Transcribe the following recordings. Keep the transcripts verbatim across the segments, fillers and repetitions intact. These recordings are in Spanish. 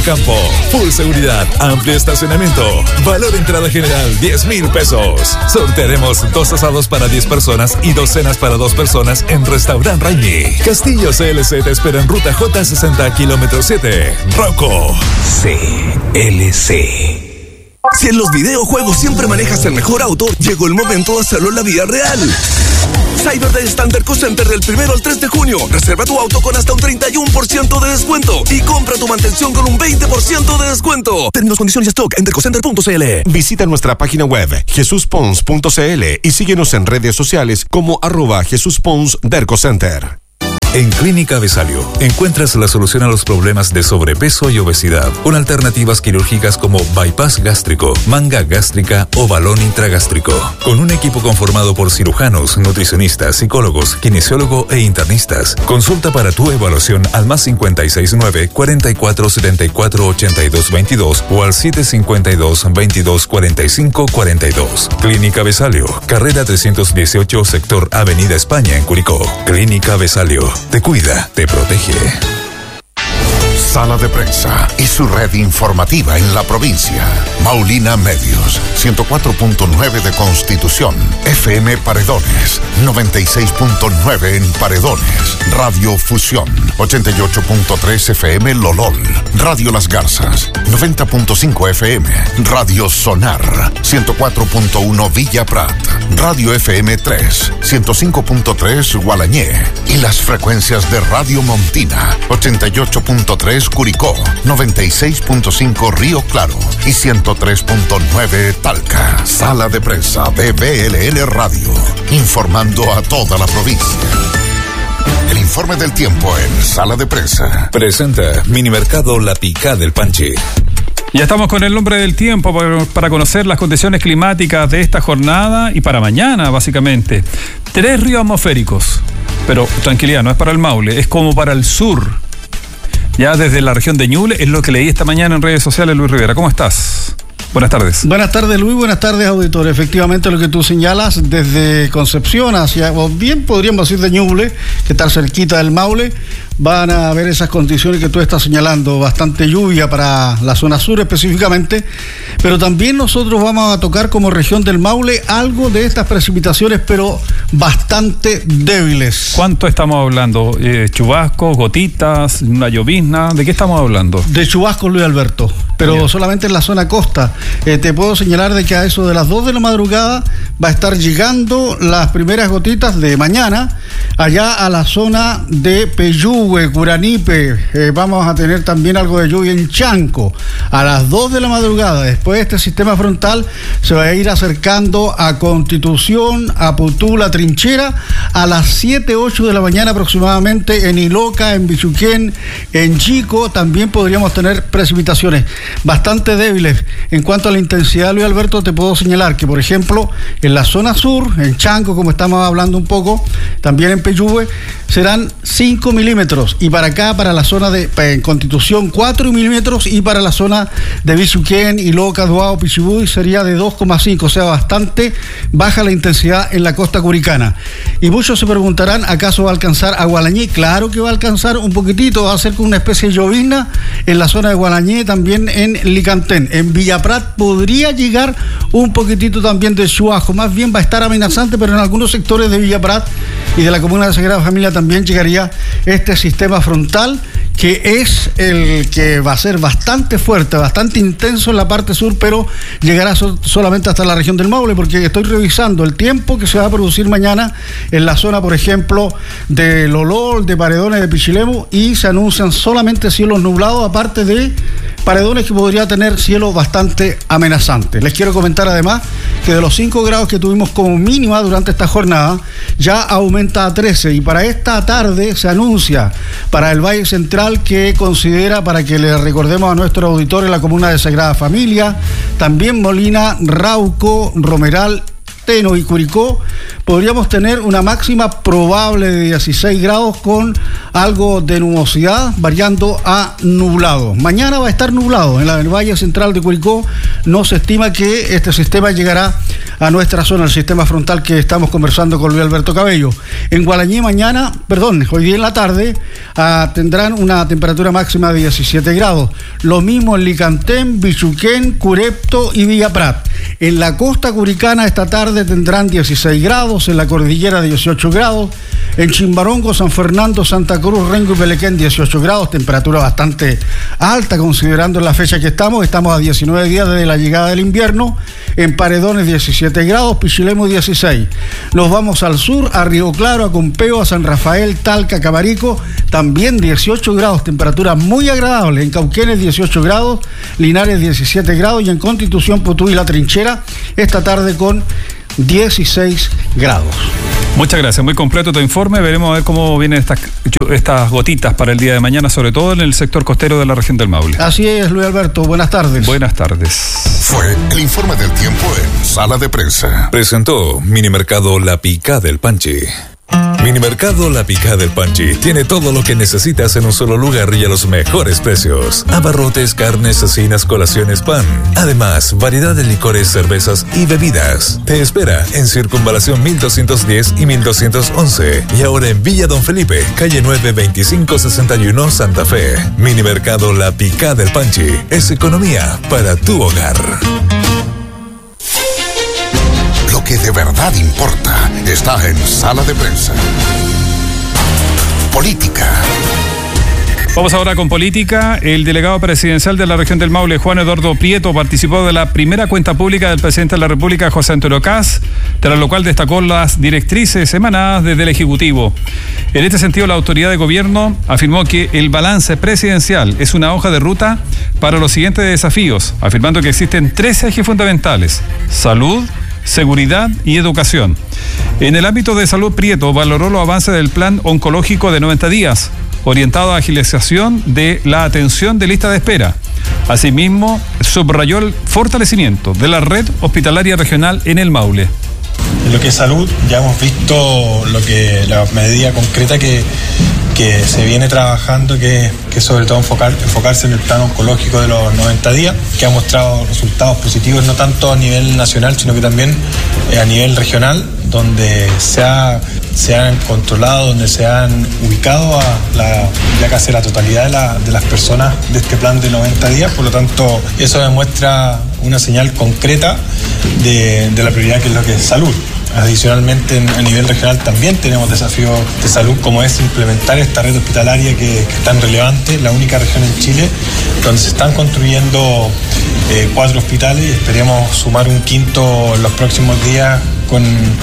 campo. Full seguridad, amplio estacionamiento. Valor entrada general, diez mil pesos. Sortearemos dos asados para diez personas y dos cenas para dos personas en Restaurant Raimi. Castillo C L C te espera en ruta J sesenta, kilómetro siete. Rocco. C L C. Si en los videojuegos siempre manejas el mejor auto, llegó el momento de hacerlo en la vida real. Cyber Day está en Derco Center del primero al tres de junio. Reserva tu auto con hasta un treinta y uno por ciento de descuento y compra tu mantención con un veinte por ciento de descuento. Términos, condiciones y stock en dercocenter punto c l. Visita nuestra página web jesús pons punto c l y síguenos en redes sociales como arroba Jesús Pons Derco Center. En Clínica Besalio encuentras la solución a los problemas de sobrepeso y obesidad, con alternativas quirúrgicas como bypass gástrico, manga gástrica o balón intragástrico. Con un equipo conformado por cirujanos, nutricionistas, psicólogos, kinesiólogo e internistas. Consulta para tu evaluación al más cincuenta y seis nueve, cuarenta y cuatro setenta y cuatro ochenta y dos veintidós o al siete cincuenta y dos, veintidós cuarenta y cinco cuarenta y dos. Clínica Besalio, carrera trescientos dieciocho, sector Avenida España en Curicó. Clínica Besalio. Te cuida, te protege. Sala de Prensa y su red informativa en la provincia. Maulina Medios, ciento cuatro punto nueve de Constitución. F M Paredones, noventa y seis punto nueve en Paredones. Radio Fusión, ochenta y ocho punto tres F M Lolol. Radio Las Garzas, noventa punto cinco F M. Radio Sonar, ciento cuatro punto uno Villa Prat. Radio F M tres, ciento cinco punto tres Gualañé. Y las frecuencias de Radio Montina, ochenta y ocho punto tres Curicó, noventa y seis punto cinco Río Claro y ciento tres punto nueve Talca. Sala de Prensa de B L N Radio, informando a toda la provincia. El informe del tiempo en Sala de Prensa. Presenta Minimercado La Picá del Panchi. Ya estamos con el hombre del tiempo para conocer las condiciones climáticas de esta jornada y para mañana, básicamente. Tres ríos atmosféricos, pero tranquilidad, no es para el Maule, es como para el sur. Ya desde la región de Ñuble, es lo que leí esta mañana en redes sociales. Luis Rivera, ¿cómo estás? Buenas tardes. Buenas tardes, Luis. Buenas tardes, auditor. Efectivamente, lo que tú señalas, desde Concepción hacia, o bien podríamos decir de Ñuble, que está cerquita del Maule, van a haber esas condiciones que tú estás señalando, bastante lluvia para la zona sur específicamente, pero también nosotros vamos a tocar como región del Maule algo de estas precipitaciones, pero bastante débiles. ¿Cuánto estamos hablando? Eh, ¿Chubascos, gotitas, una llovizna? ¿De qué estamos hablando? De chubascos, Luis Alberto, pero Bien. solamente en la zona costa. Eh, te puedo señalar de que a eso de las dos de la madrugada va a estar llegando las primeras gotitas de mañana allá a la zona de Peyúgue, Curanipe. Eh, vamos a tener también algo de lluvia en Chanco a las dos de la madrugada. Después este sistema frontal se va a ir acercando a Constitución, a Putula, Trinchera a las siete, ocho de la mañana aproximadamente. En Iloca, en Bichuquén, en Chico también podríamos tener precipitaciones bastante débiles. En cuanto a la intensidad, Luis Alberto, te puedo señalar que, por ejemplo, en la zona sur, en Chanco, como estamos hablando un poco, también en Peyúgue, serán cinco milímetros, y para acá, para la zona de en Constitución, cuatro milímetros, y para la zona de Bichuquén, Iloca, Duao, Pichibuy, sería de dos coma cinco, o sea, bastante baja la intensidad en la costa curicana. Y muchos se preguntarán, ¿acaso va a alcanzar a Gualañé? Claro que va a alcanzar un poquitito, va a ser con una especie de llovizna en la zona de Gualañé, también en Licantén. En Villaprat podría llegar un poquitito también de chubasco, más bien va a estar amenazante, pero en algunos sectores de Villaprat y de la comuna de Sagrada Familia también llegaría este sistema frontal, que es el que va a ser bastante fuerte, bastante intenso en la parte sur, pero llegará so- solamente hasta la región del Maule, porque estoy revisando el tiempo que se va a producir mañana en la zona, por ejemplo, de Lolol, de Paredones, de Pichilemu, y se anuncian solamente cielos nublados, aparte de Paredones, que podría tener cielo bastante amenazante. Les quiero comentar además que de los cinco grados que tuvimos como mínima durante esta jornada, ya aumenta a trece, y para esta tarde se anuncia para el Valle Central, que considera, para que le recordemos a nuestro auditorio, la comuna de Sagrada Familia, también Molina, Rauco, Romeral, Teno y Curicó, podríamos tener una máxima probable de dieciséis grados con algo de nubosidad variando a nublado. Mañana va a estar nublado en el Valle Central de Curicó. No se estima que este sistema llegará a nuestra zona, el sistema frontal que estamos conversando con Luis Alberto Cabello. En Gualañí mañana, perdón, hoy día en la tarde, ah, tendrán una temperatura máxima de diecisiete grados. Lo mismo en Licantén, Bichuquén, Curepto y Villa Prat. En la costa curicana esta tarde tendrán dieciséis grados, en la cordillera dieciocho grados, en Chimbarongo, San Fernando, Santa Cruz, Rengo y Pelequén dieciocho grados, temperatura bastante alta considerando la fecha que estamos, estamos a diecinueve días desde la llegada del invierno. En Paredones diecisiete grados, Pichilemu dieciséis. Nos vamos al sur, a Río Claro, a Compeo, a San Rafael, Talca, Camarico, también dieciocho grados, temperatura muy agradable. En Cauquenes dieciocho grados, Linares diecisiete grados y en Constitución, Putú y La Trinchera esta tarde con dieciséis grados. Muchas gracias, muy completo tu informe. Veremos a ver cómo vienen estas, estas gotitas para el día de mañana, sobre todo en el sector costero de la región del Maule. Así es, Luis Alberto, buenas tardes. Buenas tardes. Fue el informe del tiempo en Sala de Prensa. Presentó Minimercado La Picá del Panchi. Minimercado La Picá del Panchi tiene todo lo que necesitas en un solo lugar y a los mejores precios. Abarrotes, carnes, cecinas, colaciones, pan. Además, variedad de licores, cervezas y bebidas. Te espera en Circunvalación mil doscientos diez y mil doscientos once. Y ahora en Villa Don Felipe, calle nueve veinticinco sesenta y uno, Santa Fe. Minimercado La Picá del Panchi es economía para tu hogar. Lo que de verdad importa está en Sala de Prensa. Política. Vamos ahora con política. El delegado presidencial de la región del Maule, Juan Eduardo Prieto, participó de la primera cuenta pública del presidente de la República, José Antonio Kast, tras lo cual destacó las directrices emanadas desde el Ejecutivo. En este sentido, la autoridad de gobierno afirmó que el balance presidencial es una hoja de ruta para los siguientes desafíos, afirmando que existen tres ejes fundamentales: salud, seguridad y educación. En el ámbito de salud, Prieto valoró los avances del plan oncológico de noventa días, orientado a agilización de la atención de lista de espera. Asimismo, subrayó el fortalecimiento de la red hospitalaria regional en el Maule. En lo que es salud, ya hemos visto lo que la medida concreta que, que se viene trabajando, que, que sobre todo enfocar, enfocarse en el plan oncológico de los noventa días, que ha mostrado resultados positivos no tanto a nivel nacional, sino que también eh, a nivel regional, donde se, ha, se han controlado, donde se han ubicado a la, ya casi la totalidad de, la, de las personas de este plan de noventa días. Por lo tanto, eso demuestra una señal concreta de, de la prioridad que es lo que es salud. Adicionalmente, a nivel regional también tenemos desafíos de salud, como es implementar esta red hospitalaria que, que es tan relevante, la única región en Chile donde se están construyendo eh, cuatro hospitales y esperemos sumar un quinto en los próximos días con,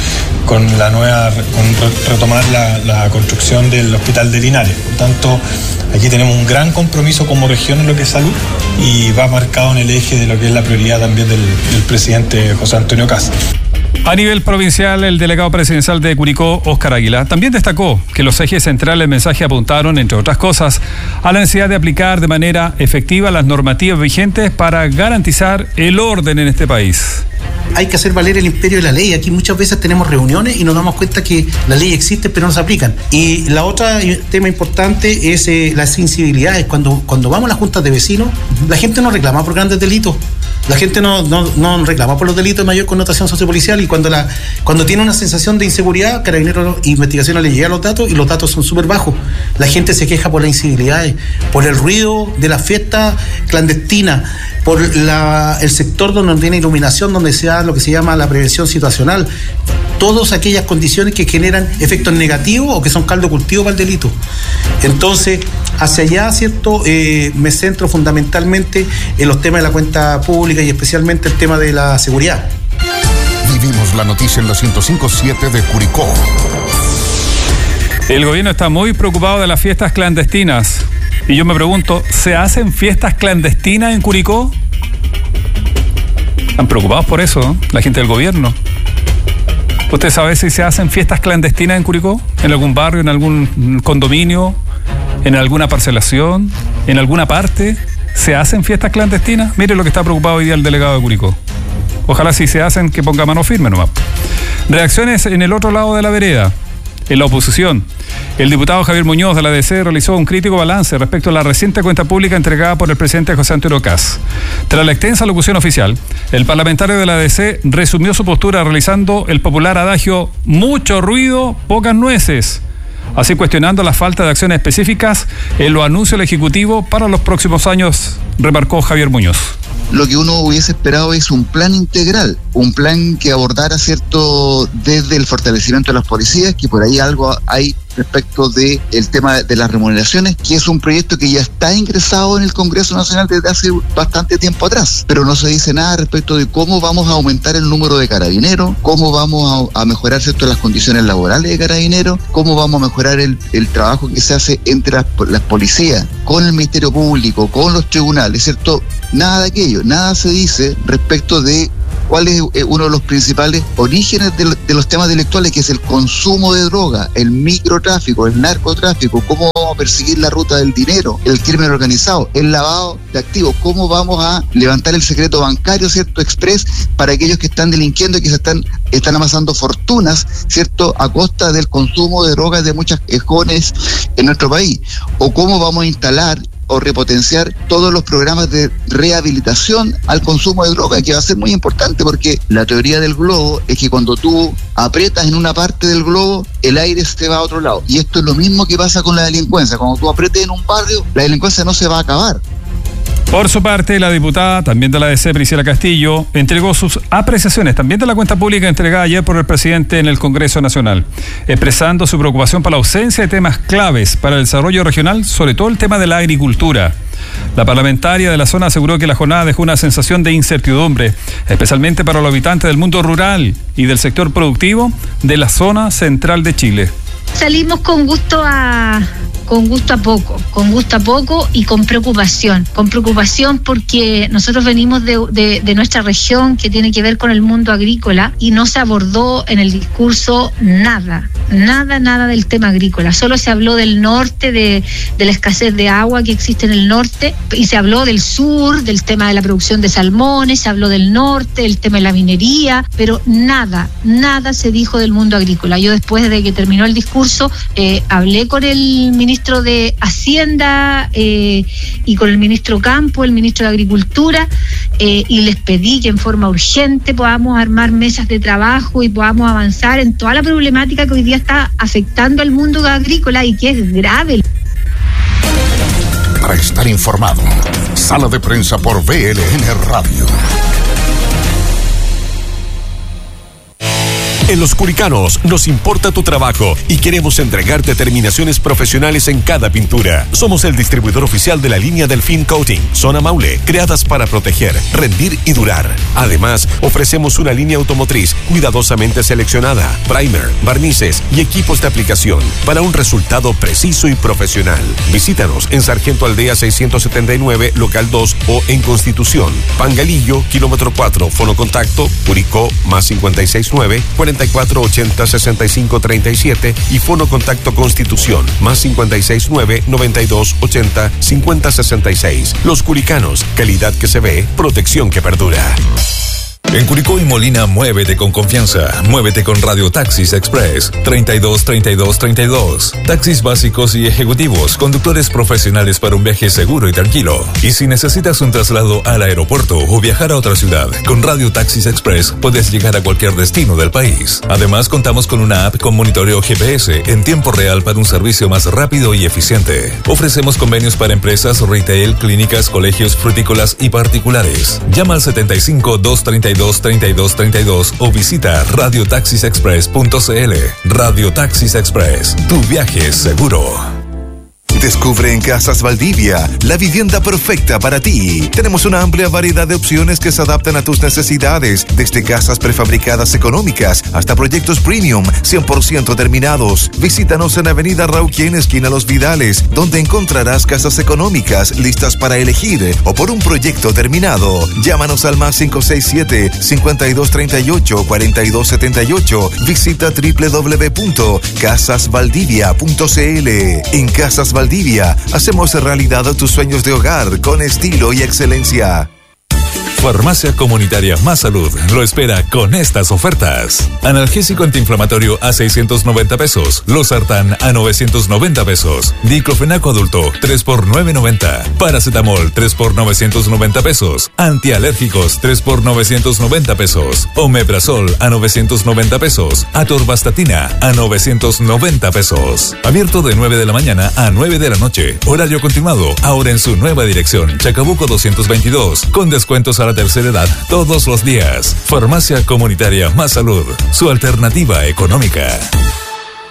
con la nueva, con retomar la, la construcción del hospital de Linares. Por tanto, aquí tenemos un gran compromiso como región en lo que es salud y va marcado en el eje de lo que es la prioridad también del, del presidente José Antonio Kast. A nivel provincial, el delegado presidencial de Curicó, Óscar Águila, también destacó que los ejes centrales del mensaje apuntaron, entre otras cosas, a la necesidad de aplicar de manera efectiva las normativas vigentes para garantizar el orden en este país. Hay que hacer valer el imperio de la ley. Aquí muchas veces tenemos reuniones y nos damos cuenta que la ley existe pero no se aplican. Y la otra tema importante es eh, las sensibilidades. Cuando, cuando vamos a las juntas de vecinos, la gente no reclama por grandes delitos. La gente no, no, no reclama por los delitos de mayor connotación sociopolicial y cuando, la, cuando tiene una sensación de inseguridad, Carabineros e Investigaciones le llegan los datos y los datos son súper bajos. La gente se queja por las incivilidades, por el ruido de la fiesta clandestina, por la, el sector donde no tiene iluminación, donde se da lo que se llama la prevención situacional. Todas aquellas condiciones que generan efectos negativos o que son caldo cultivo para el delito. Entonces, hacia allá, ¿cierto? Eh, me centro fundamentalmente en los temas de la cuenta pública y especialmente el tema de la seguridad. Vivimos la noticia en la ciento cinco punto siete de Curicó. El gobierno está muy preocupado de las fiestas clandestinas. Y yo me pregunto, ¿se hacen fiestas clandestinas en Curicó? ¿Están preocupados por eso, ¿no? La gente del gobierno. ¿Usted sabe si se hacen fiestas clandestinas en Curicó? ¿En algún barrio, en algún condominio, en alguna parcelación, en alguna parte? ¿Se hacen fiestas clandestinas? Mire lo que está preocupado hoy día el delegado de Curicó. Ojalá si se hacen que ponga mano firme nomás. Reacciones en el otro lado de la vereda. en la oposición. El diputado Javier Muñoz de la A D C realizó un crítico balance respecto a la reciente cuenta pública entregada por el presidente José Antonio Kast. Tras la extensa locución oficial, el parlamentario de la A D C resumió su postura realizando el popular adagio mucho ruido, pocas nueces, así cuestionando la falta de acciones específicas en los anuncios del Ejecutivo para los próximos años, remarcó Javier Muñoz. Lo que uno hubiese esperado es un plan integral, un plan que abordara, ¿cierto?, desde el fortalecimiento de las policías, que por ahí algo hay respecto del tema de las remuneraciones, que es un proyecto que ya está ingresado en el Congreso Nacional desde hace bastante tiempo atrás, pero no se dice nada respecto de cómo vamos a aumentar el número de carabineros, cómo vamos a, a mejorar, ¿cierto?, las condiciones laborales de carabineros, cómo vamos a mejorar el, el trabajo que se hace entre las, las policías, con el Ministerio Público, con los tribunales, ¿cierto? Nada de aquello, nada se dice respecto de cuál es uno de los principales orígenes de, de los temas delictuales, que es el consumo de droga, el microtráfico, el narcotráfico, cómo vamos a perseguir la ruta del dinero, el crimen organizado, el lavado de activos, cómo vamos a levantar el secreto bancario, ¿cierto?, express para aquellos que están delinquiendo y que se están, están amasando fortunas, ¿cierto?, a costa del consumo de drogas de muchas jóvenes en nuestro país, o cómo vamos a instalar o repotenciar todos los programas de rehabilitación al consumo de droga, que va a ser muy importante, porque la teoría del globo es que cuando tú aprietas en una parte del globo, el aire se va a otro lado. Y esto es lo mismo que pasa con la delincuencia. Cuando tú aprietes en un barrio, la delincuencia no se va a acabar. Por su parte, la diputada, también de la A D C, Priscila Castillo, entregó sus apreciaciones también de la cuenta pública entregada ayer por el presidente en el Congreso Nacional, expresando su preocupación por la ausencia de temas claves para el desarrollo regional, sobre todo el tema de la agricultura. La parlamentaria de la zona aseguró que la jornada dejó una sensación de incertidumbre, especialmente para los habitantes del mundo rural y del sector productivo de la zona central de Chile. Salimos con gusto a... con gusto a poco, con gusto a poco y con preocupación, con preocupación porque nosotros venimos de, de, de nuestra región que tiene que ver con el mundo agrícola y no se abordó en el discurso nada, nada, nada del tema agrícola, solo se habló del norte, de, de la escasez de agua que existe en el norte y se habló del sur, del tema de la producción de salmones, se habló del norte, del tema de la minería, pero nada, nada se dijo del mundo agrícola. Yo después de que terminó el discurso eh, hablé con el ministro ministro de Hacienda eh, y con el ministro Campo, el ministro de Agricultura, eh, y les pedí que en forma urgente podamos armar mesas de trabajo y podamos avanzar en toda la problemática que hoy día está afectando al mundo agrícola y que es grave. Para estar informado, Sala de Prensa por B L N Radio. En Los Curicanos nos importa tu trabajo y queremos entregarte terminaciones profesionales en cada pintura. Somos el distribuidor oficial de la línea Delfín Coating, Zona Maule, creadas para proteger, rendir y durar. Además, ofrecemos una línea automotriz cuidadosamente seleccionada, primer, barnices y equipos de aplicación para un resultado preciso y profesional. Visítanos en Sargento Aldea seiscientos setenta y nueve, local dos o en Constitución, Pangalillo, kilómetro cuatro, fono contacto, Curicó, más cincuenta y seis nueve, cuarenta y cuatro ochenta sesenta y cinco treinta y siete y fono contacto Constitución, más cincuenta y seis nueve noventa y dos ochenta cincuenta sesenta y seis. Los Curicanos, calidad que se ve, protección que perdura. En Curicó y Molina, muévete con confianza. Muévete con Radio Taxis Express treinta y dos treinta y dos treinta y dos. Taxis básicos y ejecutivos, conductores profesionales para un viaje seguro y tranquilo. Y si necesitas un traslado al aeropuerto o viajar a otra ciudad, con Radio Taxis Express puedes llegar a cualquier destino del país. Además, contamos con una app con monitoreo G P S en tiempo real para un servicio más rápido y eficiente. Ofrecemos convenios para empresas, retail, clínicas, colegios, frutícolas y particulares. Llama al setenta y cinco, doscientos treinta y dos, treinta y dos treinta y dos o visita radio taxis express punto c l. Radio Taxis Express, tu viaje es seguro. Descubre en Casas Valdivia la vivienda perfecta para ti. Tenemos una amplia variedad de opciones que se adaptan a tus necesidades, desde casas prefabricadas económicas hasta proyectos premium cien por ciento terminados. Visítanos en Avenida Rauquien, esquina Los Vidales, donde encontrarás casas económicas listas para elegir o por un proyecto terminado. Llámanos al más cinco seis siete, cincuenta y dos treinta y ocho, cuarenta y dos setenta y ocho. Visita doble u doble u doble u punto casas valdivia punto c l. En Casas Valdivia hacemos realidad tus sueños de hogar con estilo y excelencia. Farmacia Comunitaria Más Salud lo espera con estas ofertas. Analgésico antiinflamatorio a seiscientos noventa pesos. Losartán a novecientos noventa pesos. Diclofenaco adulto tres por novecientos noventa. Paracetamol tres por novecientos noventa pesos. Antialérgicos tres por novecientos noventa pesos. Omeprazol a novecientos noventa pesos. Atorvastatina a novecientos noventa pesos. Abierto de nueve de la mañana a nueve de la noche. Horario continuado. Ahora en su nueva dirección. Chacabuco doscientos veintidós. Con descuentos a la tercera edad todos los días. Farmacia Comunitaria Más Salud. Su alternativa económica.